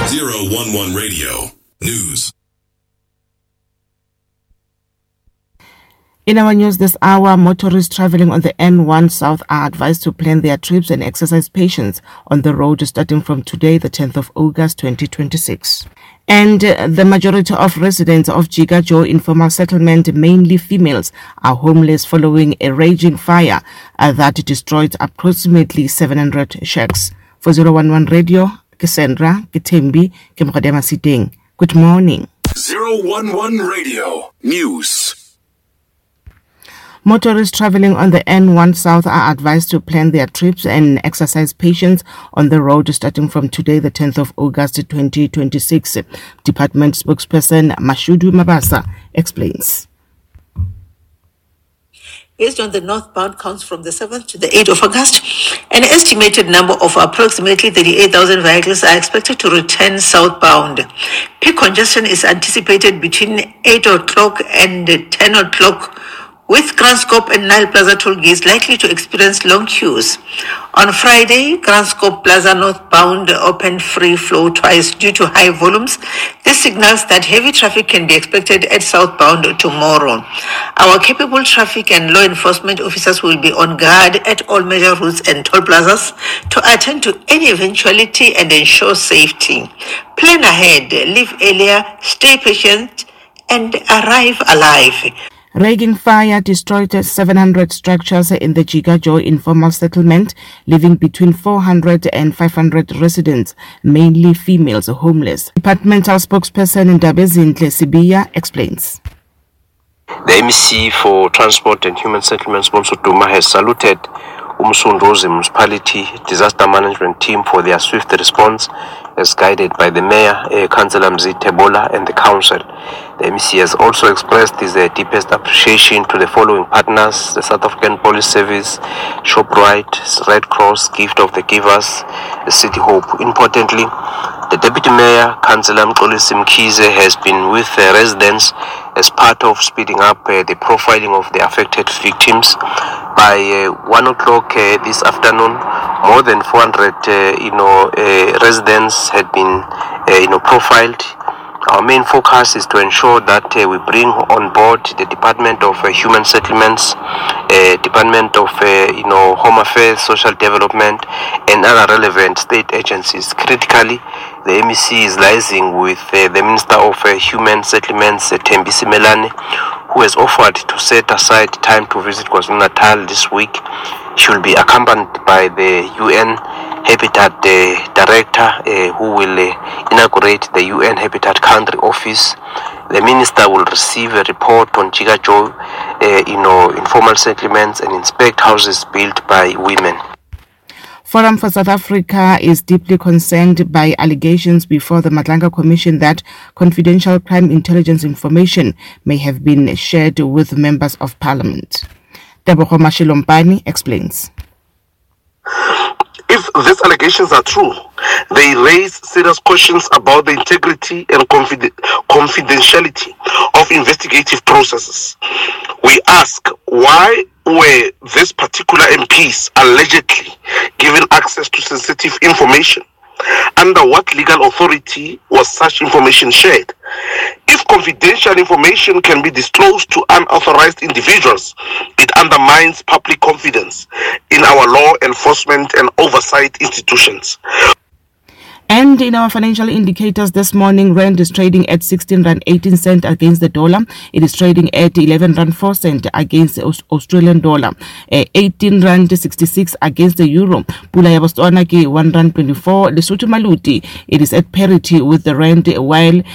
011 Radio News. In our news this hour, motorists traveling on the N1 South are advised to plan their trips and exercise patience on the road starting from today, the 10th of August 2026. And the majority of residents of Jiga Joe informal settlement, mainly females, are homeless following a raging fire that destroyed approximately 700 shacks. For 011 Radio, Cassandra, Kitembi, Kemradema Siteng. Good morning. 011 Radio News. Motorists traveling on the N1 South are advised to plan their trips and exercise patience on the road starting from today, the 10th of August 2026. Department spokesperson Mashudu Mabasa explains. Based on the northbound counts from the 7th to the 8th of August, an estimated number of approximately 38,000 vehicles are expected to return southbound. Peak congestion is anticipated between 8 o'clock and 10 o'clock, with Transcorp and Nile Plaza toll gates likely to experience long queues. On Friday, Transcorp Plaza northbound opened free flow twice due to high volumes. This signals that heavy traffic can be expected at southbound tomorrow. Our capable traffic and law enforcement officers will be on guard at all major routes and toll plazas to attend to any eventuality and ensure safety. Plan ahead, leave earlier, stay patient, and arrive alive. Raging fire destroyed 700 structures in the Jiga Joe informal settlement, leaving between 400 and 500 residents, mainly females, homeless. Departmental spokesperson Ndabezinhle Sibiya explains. The MEC for Transport and Human Settlements, Bonsu Duma, has saluted Umsundozi Municipality Disaster Management Team for their swift response as guided by the Mayor, Councillor Mzite Bola, and the Council. The MEC has also expressed his deepest appreciation to the following partners: the South African Police Service, ShopRite, Red Cross, Gift of the Givers, the City Hope. Importantly, the Deputy Mayor, Councillor Mxolisi Mkhize, has been with the residents as part of speeding up the profiling of the affected victims. By 1 o'clock this afternoon, more than 400 residents had been profiled. Our main focus is to ensure that we bring on board the Department of Human Settlements, Department of Home Affairs, Social Development, and other relevant state agencies. Critically, the MEC is liaising with the Minister of Human Settlements, Thembisi Melane, who has offered to set aside time to visit KwaZulu-Natal this week. She will be accompanied by the UN Habitat Director, who will inaugurate the UN Habitat Country Office. The Minister will receive a report on Jiga Joe, informal settlements, and inspect houses built by women. Forum for South Africa is deeply concerned by allegations before the Madlanga Commission that confidential crime intelligence information may have been shared with members of parliament. Tebogo Mashilompani explains. If these allegations are true, they raise serious questions about the integrity and confidentiality of investigative processes. We ask, why were these particular MPs allegedly given access to sensitive information? Under what legal authority was such information shared? If confidential information can be disclosed to unauthorized individuals, it undermines public confidence in our law enforcement and oversight institutions. And in our financial indicators this morning, Rand is trading at 16 Rand 18 cent against the dollar. It is trading at 11 Rand 4 cent against the Australian dollar. 18 Rand 66 against the euro. Pula ya Botswana ke 1 Rand 24. Lesotho Maluti, it is at parity with the Rand, while